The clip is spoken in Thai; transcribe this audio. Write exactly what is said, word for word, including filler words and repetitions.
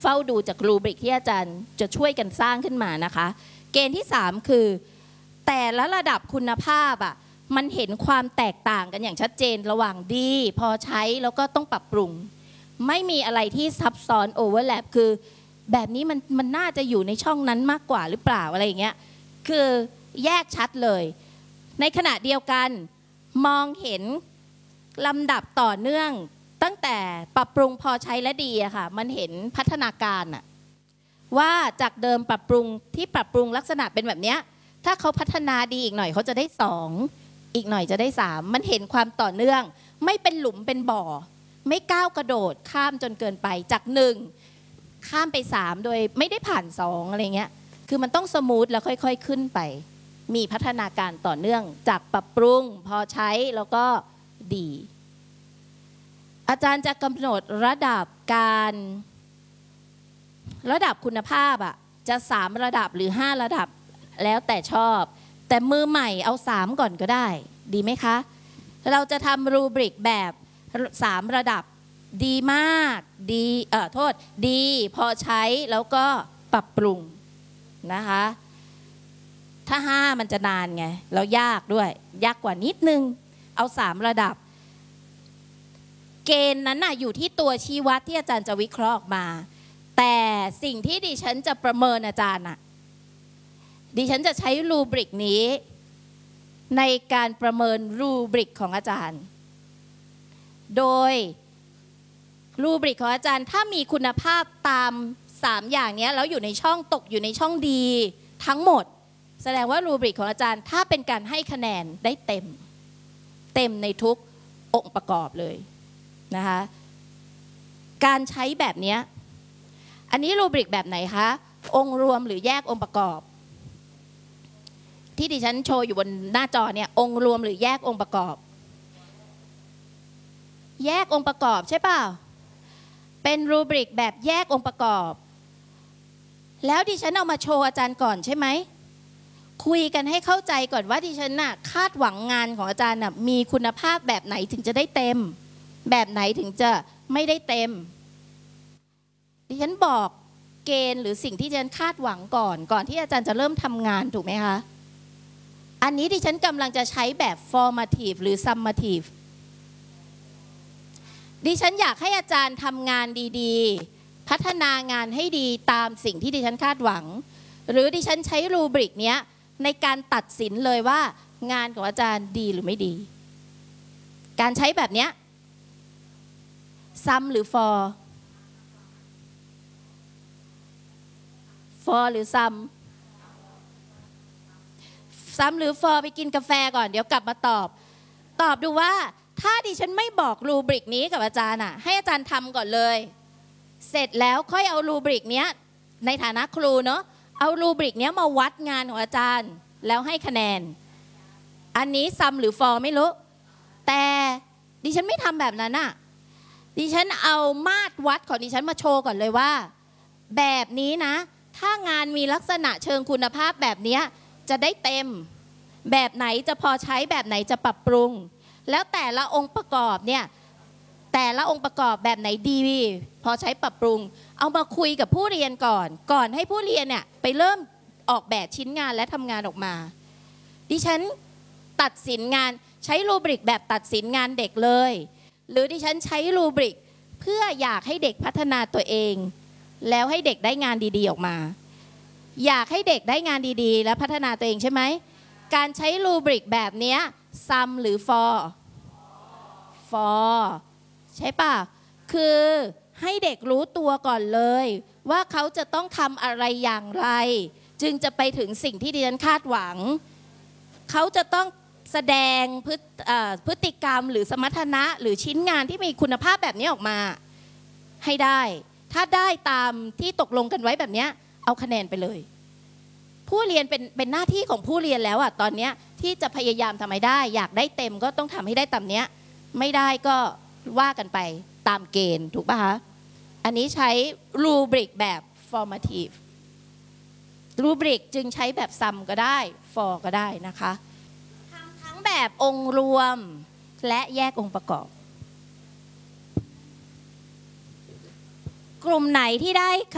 เฝ้าดูจากรูบริกที่อาจารย์จะช่วยกันสร้างขึ้นมานะคะเกณฑ์ที่สามคือแต่ละระดับคุณภาพอ่ะมันเห็นความแตกต่างกันอย่างชัดเจนระหว่างดีพอใช้แล้วก็ต้องปรับปรุงไม่มีอะไรที่ซับซ้อนโอเวอร์แลปคือแบบนี้มันมันน่าจะอยู่ในช่องนั้นมากกว่าหรือเปล่าอะไรอย่างเงี้ยคือแยกชัดเลยในขณะเดียวกันมองเห็นลำดับต่อเนื่องตั้งแต่ปรับปรุงพอใช้และดีอะค่ะมันเห็นพัฒนาการอะว่าจากเดิมปรับปรุงที่ปรับปรุงลักษณะเป็นแบบเนี้ยถ้าเขาพัฒนาดีอีกหน่อยเขาจะได้สองอีกหน่อยจะได้สามมันเห็นความต่อเนื่องไม่เป็นหลุมเป็นบ่อไม่ก้าวกระโดดข้ามจนเกินไปจากหนึ่งข้ามไปสามโดยไม่ได้ผ่านสองอะไรเงี้ยคือมันต้องสมูทแล้วค่อยๆขึ้นไปมีพัฒนาการต่อเนื่องจากปรับปรุงพอใช้แล้วก็ดีอาจารย์จะกำหนดระดับการระดับคุณภาพอ่ะจะสามระดับหรือห้าระดับแล้วแต่ชอบแต่มือใหม่เอาสามก่อนก็ได้ดีไหมคะเราจะทำรูบริกแบบสามระดับดีมากดีเอ่อโทษดีพอใช้แล้วก็ปรับปรุงนะคะถ้าห้ามันจะนานไงแล้วยากด้วยยากกว่านิดนึงเอาสามระดับเกณฑ์นั้นน่ะอยู่ที่ตัวชี้วัดที่อาจารย์จะวิเคราะห์ออกมาแต่สิ่งที่ดิฉันจะประเมินอาจารย์น่ะดิฉันจะใช้รูบริกนี้ในการประเมินรูบริกของอาจารย์โดยรูบริกของอาจารย์ถ้ามีคุณภาพตามสามอย่างนี้แล้วอยู่ในช่องตกอยู่ในช่องดีทั้งหมดแสดงว่ารูบริกของอาจารย์ถ้าเป็นการให้คะแนนได้เต็มเต็มในทุกองค์ประกอบเลยนะคะการใช้แบบนี้อันนี้รูบริกแบบไหนคะองค์รวมหรือแยกองค์ประกอบที่ดิฉันโชว์อยู่บนหน้าจอเนี่ยองค์รวมหรือแยกองค์ประกอบแยกองค์ประกอบใช่ป่ะเป็นรูบริกแบบแยกองค์ประกอบแล้วดิฉันเอามาโชว์อาจารย์ก่อนใช่ไหมคุยกันให้เข้าใจก่อนว่าดิฉันน่ะคาดหวังงานของอาจารย์น่ะมีคุณภาพแบบไหนถึงจะได้เต็มแบบไหนถึงจะไม่ได้เต็มดิฉันบอกเกณฑ์หรือสิ่งที่ดิฉันคาดหวังก่อนก่อนที่อาจารย์จะเริ่มทำงานถูกไหมคะอันนี้ดิฉันกำลังจะใช้แบบ formative หรือ summative ดิฉันอยากให้อาจารย์ทำงานดีๆพัฒนางานให้ดีตามสิ่งที่ดิฉันคาดหวังหรือดิฉันใช้รูบริกเนี้ยในการตัดสินเลยว่างานของอาจารย์ดีหรือไม่ดีการใช้แบบเนี้ย sum หรือ for for หรือ sum sum หรือ for ไปกินกาแฟก่อนเดี๋ยวกลับมาตอบตอบดูว่าถ้าดิฉันไม่บอกรูบริกนี้กับอาจารย์อ่ะให้อาจารย์ทำก่อนเลยเสร็จแล้วค่อยเอารูบริกเนี้ยในฐานะครูเนาะเอารูบริกเนี้ยมาวัดงานของอาจารย์แล้วให้คะแนนอันนี้ sum หรือ for ไม่รู้แต่ดิฉันไม่ทำแบบนั้นอ่ะดิฉันเอามาตรวัดของดิฉันมาโชว์ก่อนเลยว่าแบบนี้นะถ้างานมีลักษณะเชิงคุณภาพแบบนี้จะได้เต็มแบบไหนจะพอใช้แบบไหนจะปรับปรุงแล้วแต่ละองค์ประกอบเนี่ยแต่ละองค์ประกอบแบบไหนดีพอใช้ปรับปรุงเอามาคุยกับผู้เรียนก่อนก่อนให้ผู้เรียนเนี่ยไปเริ่มออกแบบชิ้นงานและทำงานออกมาดิฉันตัดสินงานใช้รูบริกแบบตัดสินงานเด็กเลยหรือดิฉันใช้รูบริกเพื่ออยากให้เด็กพัฒนาตัวเองแล้วให้เด็กได้งานดีๆออกมาอยากให้เด็กได้งานดีๆและพัฒนาตัวเองใช่ไหมการใช้รูบริกแบบนี้ sum หรือ for for ใช่ป่ะคือให้เด็กรู้ตัวก่อนเลยว่าเขาจะต้องทำอะไรอย่างไรจึงจะไปถึงสิ่งที่ดิฉันคาดหวังเขาจะต้องแสดงพฤ, พฤติกรรมหรือสมรรถนะหรือชิ้นงานที่มีคุณภาพแบบนี้ออกมาให้ได้ถ้าได้ตามที่ตกลงกันไว้แบบนี้เอาคะแนนไปเลยผู้เรียนเป็นเป็นหน้าที่ของผู้เรียนแล้วอ่ะตอนนี้ที่จะพยายามทำให้ได้อยากได้เต็มก็ต้องทำให้ได้ตามเนี้ยไม่ได้ก็ว่ากันไปตามเกณฑ์ถูกป่ะคะอันนี้ใช้รูบริกแบบ formative รูบริกจึงใช้แบบ sum ก็ได้ for ก็ได้นะคะทำทั้งแบบองค์รวมและแยกองค์ประกอบกลุ่มไหนที่ได้